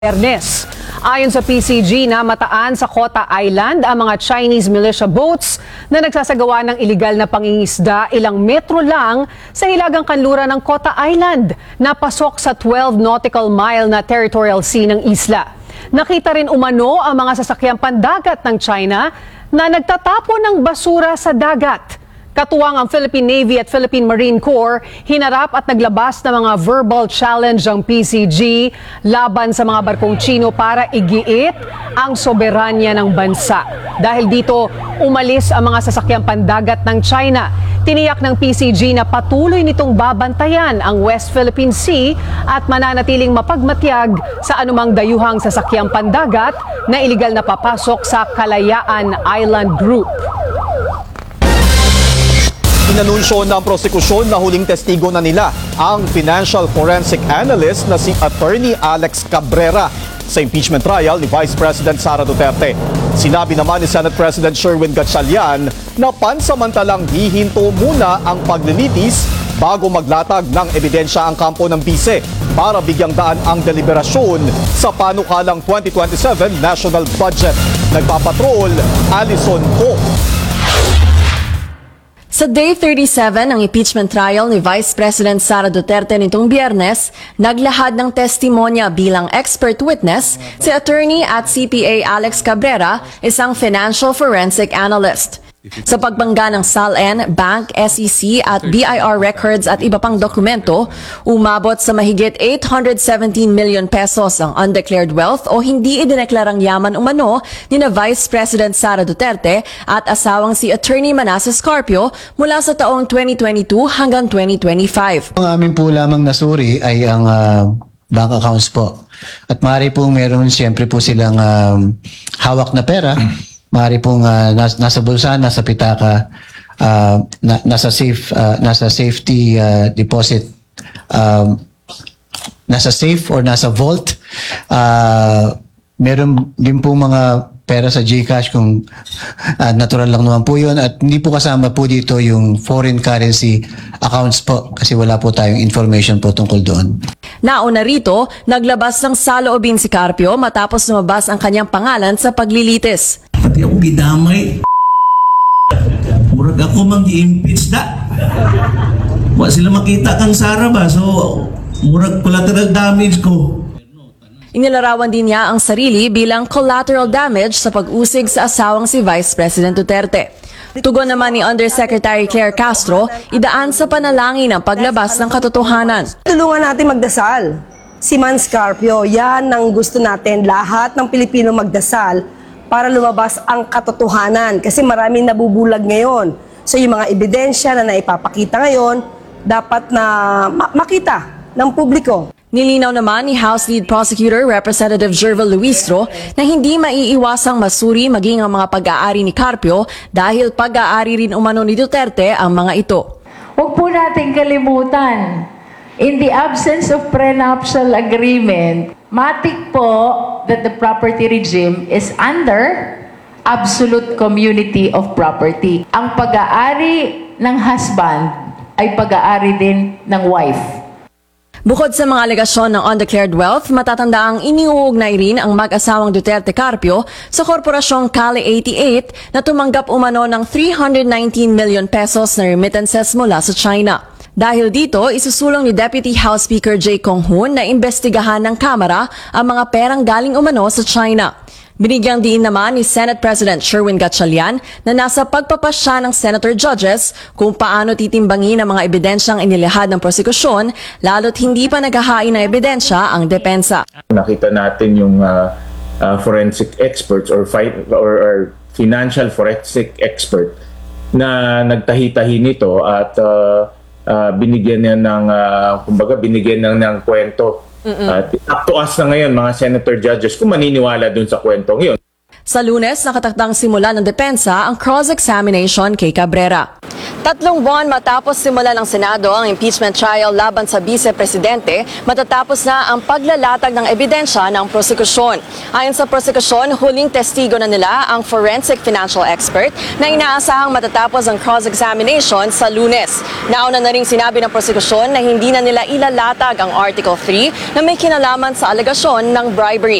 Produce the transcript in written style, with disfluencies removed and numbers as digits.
Biyernes. Ayon sa PCG, namataan sa Kota Island ang mga Chinese militia boats na nagsasagawa ng iligal na pangingisda ilang metro lang sa hilagang kanluran ng Kota Island, napasok sa 12 nautical mile na territorial sea ng isla. Nakita rin umano ang mga sasakyang pandagat ng China na nagtatapon ng basura sa dagat. Katuwang ang Philippine Navy at Philippine Marine Corps, hinarap at naglabas ng mga verbal challenge ang PCG laban sa mga barkong Chino para igiit ang soberanya ng bansa. Dahil dito, umalis ang mga sasakyang pandagat ng China. Tiniyak ng PCG na patuloy nitong babantayan ang West Philippine Sea at mananatiling mapagmatyag sa anumang dayuhang sasakyang pandagat na iligal na papasok sa Kalayaan Island Group. Inanunsyo ng prosekusyon na huling testigo na nila ang financial forensic analyst na si Attorney Alex Cabrera sa impeachment trial ni Vice President Sara Duterte. Sinabi naman ni Senate President Sherwin Gatchalian na pansamantalang hihinto muna ang paglilitis bago maglatag ng ebidensya ang kampo ng bise para bigyang daan ang deliberasyon sa panukalang 2027 national budget. Nagpapatrol, Alison Ho. Sa Day 37 ng impeachment trial ni Vice President Sara Duterte nitong Biyernes, naglahad ng testimonya bilang expert witness si attorney at CPA Alex Cabrera, isang financial forensic analyst. Sa pagbangga ng SALN, Bank, SEC at BIR records at iba pang dokumento, umabot sa mahigit 817 million pesos ang undeclared wealth o hindi idineklarang yaman umano ni na Vice President Sara Duterte at asawang si Attorney Manasseh Carpio mula sa taong 2022 hanggang 2025. Ang amin po lamang nasuri ay ang bank accounts po. At maaari po meron siyempre po silang hawak na pera. Maaari pong nasa bulsa, nasa pitaka, nasa safety deposit, nasa safe or nasa vault. Meron din po mga pera sa GCash kung natural lang naman po yun. At hindi po kasama po dito yung foreign currency accounts po kasi wala po tayong information po tungkol doon. Nauna rito, naglabas ng saloobin si Carpio matapos lumabas ang kanyang pangalan sa paglilitis. Pati ako gidamay. Murag ako mag-i-impeach da. Wa sila makita kang Sara ba? So, murag collateral damage ko. Inilarawan din niya ang sarili bilang collateral damage sa pag-usig sa asawang si Vice President Duterte. Tugon naman ni Undersecretary Claire Castro, idaan sa panalangin ang paglabas ng katotohanan. Tulungan natin magdasal. Si Mans Carpio, yan ang gusto natin, lahat ng Pilipino magdasal para lumabas ang katotohanan. Kasi maraming nabubulag ngayon. So yung mga ebidensya na naipapakita ngayon, dapat na makita ng publiko. Nilinaw naman ni House Lead Prosecutor Representative Jervel Luistro na hindi maiiwasang masuri maging ang mga pag-aari ni Carpio dahil pag-aari rin umano ni Duterte ang mga ito. Huwag po natin kalimutan, in the absence of prenuptial agreement, matik po that the property regime is under absolute community of property. Ang pag-aari ng husband ay pag-aari din ng wife. Bukod sa mga alegasyon ng undeclared wealth, matatanda ang iniuugnay rin ang mag-asawang Duterte Carpio sa korporasyong Cali 88 na tumanggap umano ng 319 million pesos na remittances mula sa China. Dahil dito, isusulong ni Deputy House Speaker Jay Kong-hoon na imbestigahan ng Kamara ang mga perang galing umano sa China. Binigyang diin naman ni Senate President Sherwin Gatchalian na nasa pagpapasya ng senator judges kung paano titimbangin ang mga ebidensyang inilahad ng prosekusyon lalo't hindi pa naghahain ng ebidensya ang depensa. Nakita natin yung forensic experts or financial forensic expert na nagtahi-tahi nito at binigyan niya ng binigyan ng kwento. At up to us na ngayon, mga senator judges, kung maniniwala dun sa kwentong yun. Sa Lunes, nakatakdang simula ng depensa ang cross-examination kay Cabrera. 3 buwan matapos simulan ng Senado ang impeachment trial laban sa Vice-Presidente, matatapos na ang paglalatag ng ebidensya ng prosekusyon. Ayon sa prosekusyon, huling testigo na nila ang forensic financial expert na inaasahang matatapos ang cross-examination sa Lunes. Nauna na ring sinabi ng prosekusyon na hindi na nila ilalatag ang Article 3 na may kinalaman sa alegasyon ng bribery.